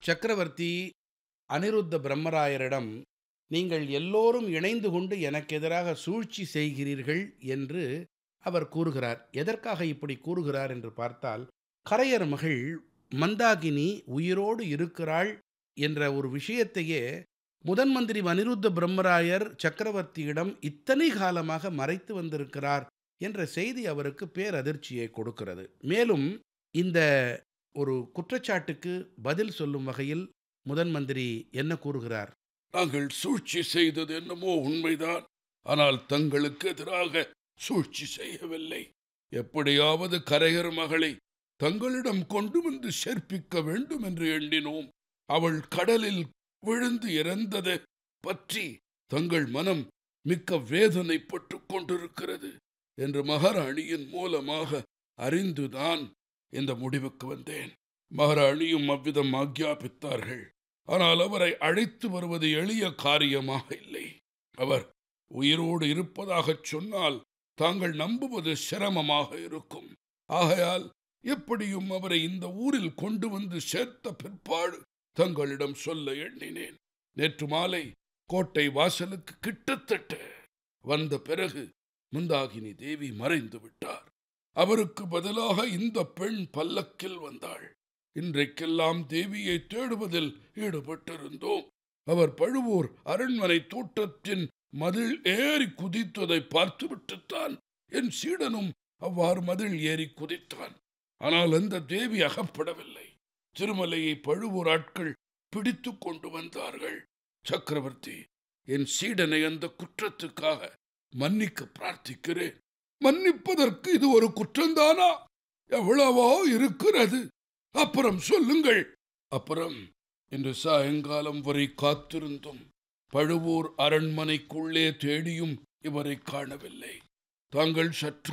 சக்கரவர்த்தி அனிருத்த பிரம்மராயரிடம், நீங்கள் எல்லோரும் இணைந்து கொண்டு எனக்கு எதிராக சூழ்ச்சி செய்கிறீர்கள் என்று அவர் கூறுகிறார். எதற்காக இப்படி கூறுகிறார் என்று பார்த்தால், கரையர் மகள் மந்தாகினி உயிரோடு இருக்கிறாள் என்ற ஒரு விஷயத்தையே முதன் மந்திரி அனிருத்த பிரம்மராயர் சக்கரவர்த்தியிடம் இத்தனை காலமாக மறைத்து வந்திருக்கிறார் என்ற செய்தி அவருக்கு பேரதிர்ச்சியை கொடுக்கிறது. மேலும் இந்த ஒரு குற்றச்சாட்டுக்கு பதில் சொல்லும் வகையில் முதன் மந்திரி என்ன கூறுகிறார்? நாங்கள் சூழ்ச்சி செய்தது என்னமோ உண்மைதான். ஆனால் தங்களுக்கு எதிராக சூழ்ச்சி செய்யவில்லை. எப்படியாவது கரையர் மகளை தங்களிடம் கொண்டு வந்து சேர்ப்பிக்க வேண்டும் என்று எண்ணினோம். அவள் கடலில் விழுந்து இறந்தது பற்றி தங்கள் மனம் மிக்க வேதனைப்பட்டு கொண்டிருக்கிறது என்று மகாராணியின் மூலமாக அறிந்துதான் இந்த முடிவுக்கு வந்தேன். மகாராணியும் அவ்விதம் ஆக்ஞாபித்தார்கள். ஆனால் அவரை அழைத்து வருவது எளிய காரியமாக இல்லை. அவர் உயிரோடு இருப்பதாகச் சொன்னால் தாங்கள் நம்புவது சிரமமாக இருக்கும். ஆகையால் எப்படியும் அவரை இந்த ஊரில் கொண்டு வந்து சேர்த்த பிற்பாடு தங்களிடம் சொல்ல எண்ணினேன். நேற்று மாலை கோட்டை வாசலுக்கு கிட்டத்தட்ட வந்த பிறகு மந்தாகினி தேவி மறைந்து விட்டார். அவருக்கு பதிலாக இந்த பெண் பல்லக்கில் வந்தாள். இன்றைக்கெல்லாம் தேவியை தேடுவதில் ஈடுபட்டிருந்தோம். அவர் பழுவூர் அரண்மனை தோட்டத்தின் மதில் ஏறி குதித்ததை பார்த்துவிட்டுத்தான் என் சீடனும் அவ்வாறு மதில் ஏறி குதித்தான். ஆனால் அந்த தேவி அகப்படவில்லை. திருமலையை பழுவூர் ஆட்கள் பிடித்து கொண்டு வந்தார்கள். சக்கரவர்த்தி, என் சீடனை அந்த குற்றத்துக்காக மன்னிக்க பிரார்த்திக்கிறேன். மன்னிப்பதற்கு இது ஒரு குற்றம்தானா? எவ்வளவோ இருக்கிறது. அப்புறம் சொல்லுங்கள். அப்புறம் இன்று சாயங்காலம் வரை காத்திருந்தும் பழுவூர் அரண்மனைக்குள்ளே தேடியும் இவரை காணவில்லை. தாங்கள் சற்று